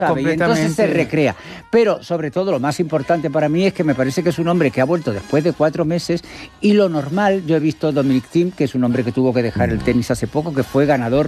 Y entonces se recrea. Pero sobre todo lo más importante para mí es que me parece que es un hombre que ha vuelto después de 4 meses y lo normal, yo he visto Dominic Thiem, que es un hombre que tuvo que dejar el tenis hace poco, que fue ganador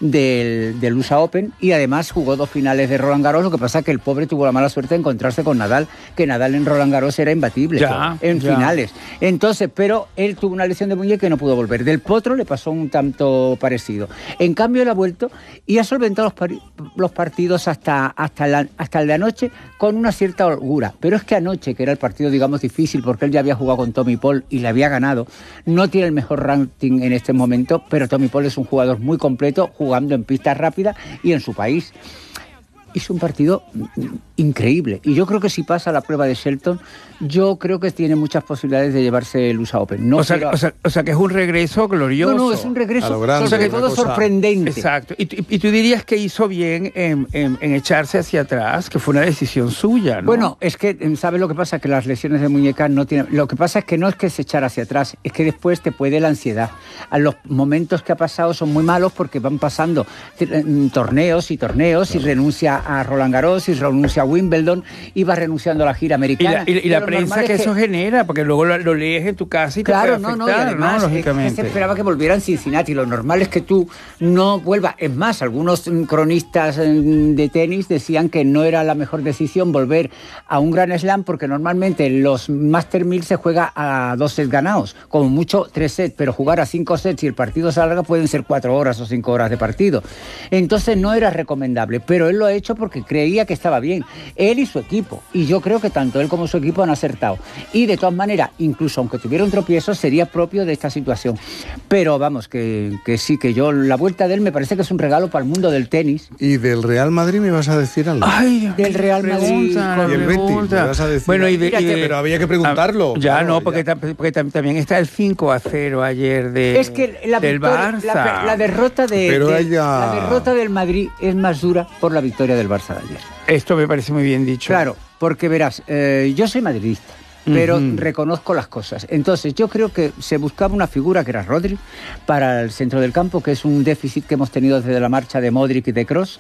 del USA Open y además jugó 2 finales de Roland Garros, lo que pasa es que el pobre tuvo la mala suerte de encontrarse con Nadal, que Nadal en Roland Garros era imbatible en finales. Entonces, pero él tuvo una lesión de muñeca y no pudo volver. Del Potro le pasó un tanto parecido. En cambio, él ha vuelto y ha solventado los partidos hasta el de anoche con una cierta holgura. Pero es que anoche, que era el partido, digamos, difícil, porque él ya había jugado con Tommy Paul y le había ganado, no tiene el mejor ranking en este momento, pero Tommy Paul es un jugador muy completo, jugando en pistas rápidas y en su país. Hizo un partido increíble. Y yo creo que si pasa la prueba de Shelton, yo creo que tiene muchas posibilidades de llevarse el USA Open. No, o sea que es un regreso glorioso. No, es un regreso sobre todo sorprendente. Exacto. Y tú dirías que hizo bien en echarse hacia atrás, que fue una decisión suya, ¿no? Bueno, es que, ¿sabes lo que pasa? Que las lesiones de muñeca no tienen... Lo que pasa es que no es que se echara hacia atrás, es que después te puede la ansiedad. A los momentos que ha pasado son muy malos porque van pasando torneos y renuncia a Roland Garros y renuncia a Wimbledon y va renunciando a la gira americana. Y la prensa que eso genera, porque luego lo lees en tu casa y te puede afectar, y además, ¿no? Lógicamente. Se esperaba que volviera en Cincinnati. Lo normal es que tú no vuelvas. Es más, algunos cronistas de tenis decían que no era la mejor decisión volver a un Grand Slam porque normalmente los Master 1000 se juega a 2 sets ganados, como mucho 3 sets, pero jugar a 5 sets y el partido se alarga pueden ser 4 horas o 5 horas de partido. Entonces no era recomendable, pero él lo ha hecho porque creía que estaba bien. Él y su equipo. Y yo creo que tanto él como su equipo han acertado. Y de todas maneras, incluso aunque tuviera un tropiezo, sería propio de esta situación. Pero vamos, que sí, que yo, la vuelta de él me parece que es un regalo para el mundo del tenis. ¿Y del Real Madrid me vas a decir algo? Ay, del Real Madrid. Y el Betis, me vas a decir. Bueno, pero había que preguntarlo. Porque también está el 5-0 ayer del Barça. La derrota la derrota del Madrid es más dura por la victoria del Barça de ayer. Esto me parece muy bien dicho. Claro, porque verás, yo soy madridista, pero reconozco las cosas. Entonces, yo creo que se buscaba una figura que era Rodri para el centro del campo, que es un déficit que hemos tenido desde la marcha de Modric y de Kroos,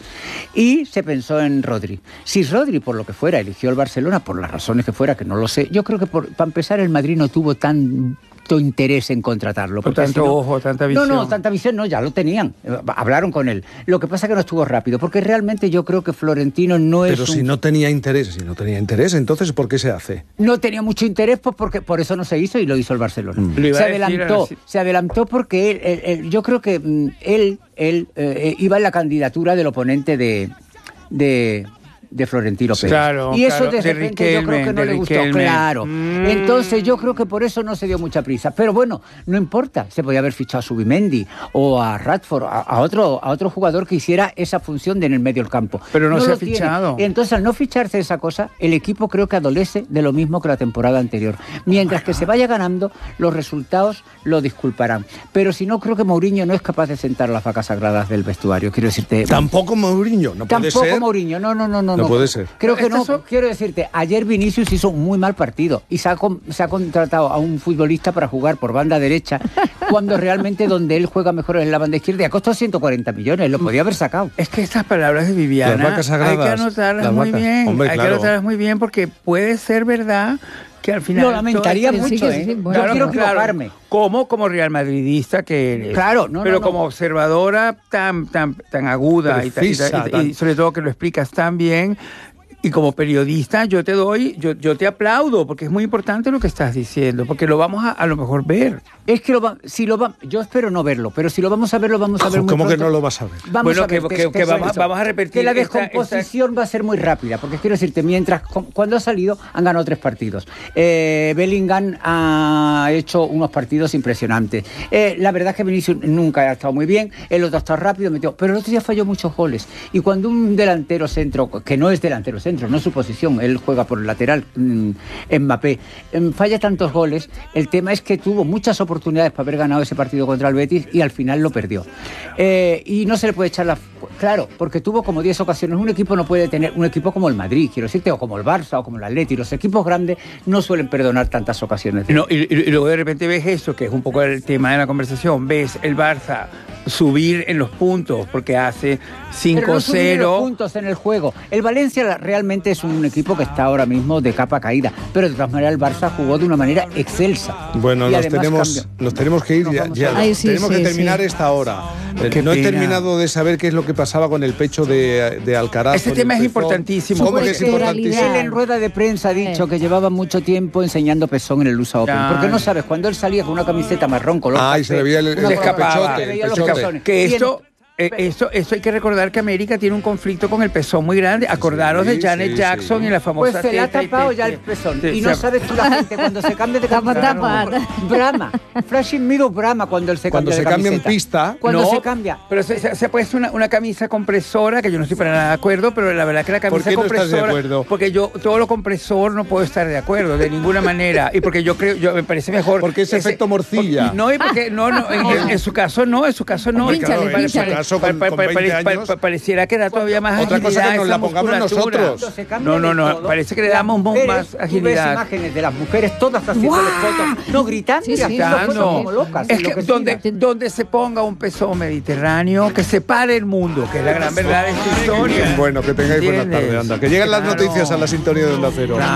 y se pensó en Rodri. Si Rodri, por lo que fuera, eligió el Barcelona, por las razones que fuera, que no lo sé, yo creo que para empezar el Madrid no tuvo tanto interés en contratarlo. Por tanto ojo, tanta visión. No, tanta visión no, ya lo tenían. Hablaron con él. Lo que pasa es que no estuvo rápido, porque realmente yo creo que Florentino no es... Pero si no tenía interés, entonces ¿por qué se hace? No tenía mucho interés, pues porque por eso no se hizo y lo hizo el Barcelona. Se adelantó porque yo creo que él iba en la candidatura del oponente de Florentino Pérez. Y eso de repente yo creo que no le gustó. Claro. Entonces yo creo que por eso no se dio mucha prisa. Pero bueno, no importa. Se podía haber fichado a Subimendi o a Radford, a otro jugador que hiciera esa función en el medio del campo. Pero no se ha fichado. Entonces, al no ficharse esa cosa, el equipo creo que adolece de lo mismo que la temporada anterior. Mientras que se vaya ganando, los resultados lo disculparán. Pero si no, creo que Mourinho no es capaz de sentar las vacas sagradas del vestuario. Quiero decirte... Tampoco Mourinho, no puede ser. Tampoco Mourinho, no. No puede ser. Creo que no. Quiero decirte, ayer Vinicius hizo un muy mal partido y se ha contratado a un futbolista para jugar por banda derecha cuando realmente donde él juega mejor es en la banda izquierda y ha costado 140 millones, lo podía haber sacado. Es que estas palabras de Viviana las vacas sagradas, hay que anotarlas muy bien. Hombre, hay que anotarlas muy bien porque puede ser verdad que al final... Lo lamentaría mucho, ¿eh? Bueno, yo quiero equivocarme. Como real madridista que eres. Claro, pero como observadora tan aguda precisa, y sobre todo que lo explicas tan bien. Y como periodista yo te aplaudo porque es muy importante lo que estás diciendo, porque lo vamos a lo mejor ver. Es que yo espero no verlo, pero si lo vamos a ver, lo vamos a ver muy ¿Cómo pronto. que no lo vas a ver? Vamos a repetir. Que la descomposición va a ser muy rápida, porque quiero decirte, cuando ha salido han ganado 3 partidos. Bellingham ha hecho unos partidos impresionantes. La verdad es que Vinicius nunca ha estado muy bien, el otro ha estado rápido, pero el otro día falló muchos goles. Y cuando un delantero centro, que no es delantero centro, no es su posición, él juega por el lateral, Mbappé, falla tantos goles, el tema es que tuvo muchas oportunidades para haber ganado ese partido contra el Betis y al final lo perdió. Y no se le puede echar Claro, porque tuvo como 10 ocasiones. Un equipo no puede tener, un equipo como el Madrid, quiero decirte, o como el Barça, o como el Atleti, los equipos grandes no suelen perdonar tantas ocasiones. No, y luego de repente ves esto, que es un poco el tema de la conversación, ves el Barça subir en los puntos, porque hace 5-0. Pero no subir los puntos en el juego. El Valencia realmente es un equipo que está ahora mismo de capa caída, pero de todas maneras el Barça jugó de una manera excelsa. Bueno, nos tenemos que ir ya. Ay, sí, tenemos que terminar esta hora. No he terminado de saber qué es lo que pasaba con el pecho de Alcaraz. Este tema es importantísimo. ¿Cómo que es importantísimo? Él en rueda de prensa ha dicho que llevaba mucho tiempo enseñando pezón en el USA Open. Porque no sabes, cuando él salía con una camiseta marrón color y se le veía el pechote. Que esto hay que recordar que América tiene un conflicto con el pezón muy grande. Acordaros de Janet Jackson y la famosa... Pues se le ha tapado ya el pezón. Y no sabes tú, la gente cuando se cambia de camiseta... Brama. Flashing Meadow brama cuando él se cambia de camiseta. Cuando se cambia en pista... Cuando se cambia. Pero se ha puesto una camisa compresora, que yo no estoy para nada de acuerdo, pero la verdad que la camisa compresora... ¿Por qué no estás de acuerdo? Porque yo, todo lo compresor no puedo estar de acuerdo, de ninguna manera. Y porque me parece mejor... Porque es efecto morcilla. No, y porque... En su caso no. Pínchale. Pareciera que da todavía más agilidad. Otra cosa que nos la pongamos nosotros. No, parece que le damos más agilidad. Tú ves imágenes de las mujeres todas haciendo fotos, no gritando, haciendo como locas. Es que donde se ponga un pezón mediterráneo, que separe el mundo, que es la gran verdad de esta historia. Bueno, que tengáis buena tarde, anda. Que lleguen las noticias a la sintonía de Onda Cero.